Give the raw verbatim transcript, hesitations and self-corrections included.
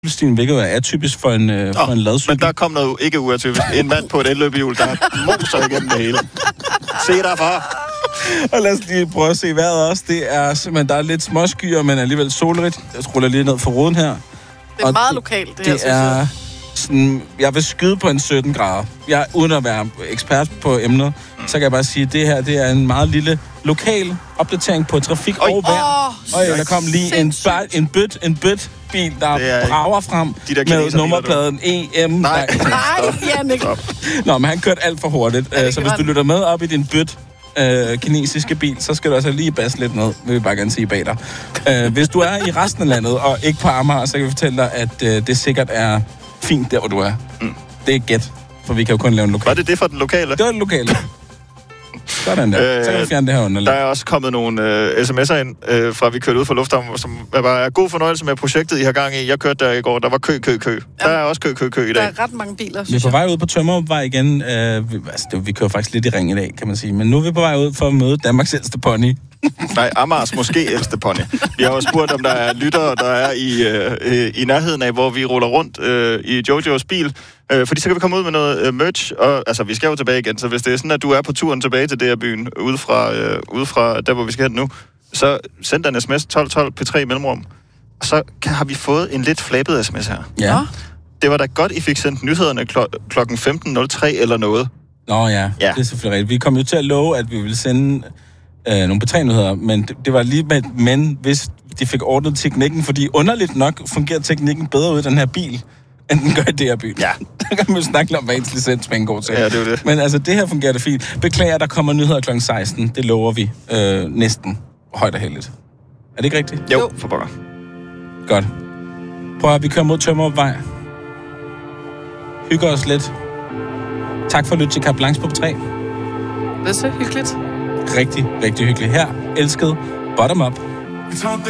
Cykelstien, hvilket er atypisk for en, øh, for en ladcykel. Men der kom noget ikke uatypisk. En mand på et elløbehjul, der moser igennem det hele. Se dig, far. Og lad os lige prøve at se vejret også. Det er simpelthen, der er lidt småskyer, men alligevel solrigt. Jeg ruller lige ned for roden her. Det er og meget det, lokalt, det, det her, synes er jeg. Sådan, jeg vil skyde på en sytten grader. Jeg, uden at være ekspert på emnet, så kan jeg bare sige, at det her det er en meget lille lokal opdatering på trafik Oj. og vejr. Åh, Og der kom lige en, bar, en bødt en bødt bil, der er brager frem de der med kineser, nummerpladen E M. Nej. Nej, Jannik. Nå, men han kørte alt for hurtigt. Ja, Uh, så hvis du lytter med op i din bødt uh, kinesiske bil, så skal du altså lige basse lidt ned, vil vi bare gerne sige bag dig. Uh, hvis du er i resten af landet, og ikke på Amager, så kan vi fortælle dig, at uh, det sikkert er fint der, hvor du er. Mm. Det er gæt, for vi kan jo kun lave en lokal. Var det det for den lokale? Det var den lokale. Sådan der. Øh, så kan vi fjerne det her under. Der er også kommet nogle øh, sms'er ind, øh, fra vi kørte ud fra lufthavnen, som var god fornøjelse med projektet, I har gang i. Jeg kørte der i går, der var kø, kø, kø. Der er også kø, kø, kø i dag. Der er ret mange biler, Vi er synes på jeg. vej ud på Tømmerupvej igen. Øh, vi, altså, det, vi kører faktisk lidt i ring i dag, kan man sige. Men nu er vi på vej ud for at møde Danmarks ældste pony. Nej, Amars måske ældste pony. Vi har jo spurgt, om der er lyttere, der er i, øh, i nærheden af, hvor vi ruller rundt øh, i Jojos bil. Øh, fordi så kan vi komme ud med noget øh, merch. Og, altså, vi skal jo tilbage igen, så hvis det er sådan, at du er på turen tilbage til det her byen, ude fra, øh, ude fra der, hvor vi skal hen nu, så send dig en sms tolv tolv P tre i mellemrum. Og så kan, har vi fået en lidt flabet sms her. Ja. Det var da godt, I fik sendt nyhederne kl- klokken femten nul tre eller noget. Nå ja, Ja. det er selvfølgelig rigtigt. Vi kom jo til at love, at vi ville sende øh, nogle P tre-nyheder, men det, det var lige med, men hvis de fik ordnet teknikken, fordi underligt nok fungerer teknikken bedre ud i den her bil, end den gør i det her by. Ja. Der kan man jo snakke om, hvad ens licenspenge går til. Ja, det er det. Men altså, det her fungerer det fint. Beklager, der kommer nyheder klokken seksten. Det lover vi øh, næsten højt og heldigt. Er det ikke rigtigt? Jo, Jo. for pokker. Godt. Prøv at vi kører mod Tømmerupvej. Hygger os lidt. Tak for at lytte til Carte Blanche på P tre. Det er så hyggeligt. Rigtig, rigtig hyggeligt. Her, elsket Bottom Up.